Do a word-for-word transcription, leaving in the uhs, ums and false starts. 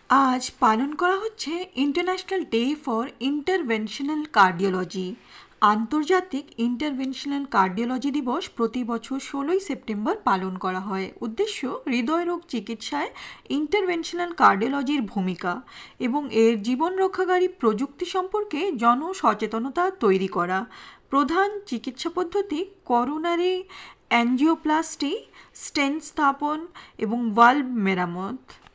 আজ পালন করা হচ্ছে international day for interventional cardiology. আন্তর্জাতিক ইন্টারভেনশনাল কার্ডিওলজি দিবস প্রতি বছর ষোলোই সেপ্টেম্বর পালন করা হয়। উদ্দেশ্য হৃদয়রোগ চিকিৎসায় ইন্টারভেনশনাল কার্ডিওলজির ভূমিকা এবং এর জীবন রক্ষাকারী প্রযুক্তি সম্পর্কে জনসচেতনতা তৈরি করা। প্রধান চিকিৎসা পদ্ধতি করোনারি অ্যাঞ্জিওপ্লাস্টি, স্টেন্ট স্থাপন এবং ভালভ মেরামত।